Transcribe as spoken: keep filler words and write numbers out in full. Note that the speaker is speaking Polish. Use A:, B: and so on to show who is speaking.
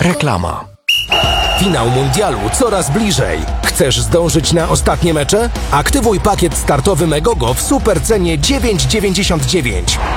A: Reklama. Finał mundialu coraz bliżej. Chcesz zdążyć na ostatnie mecze? Aktywuj pakiet startowy Megogo w supercenie dziewięć dziewięćdziesiąt dziewięć.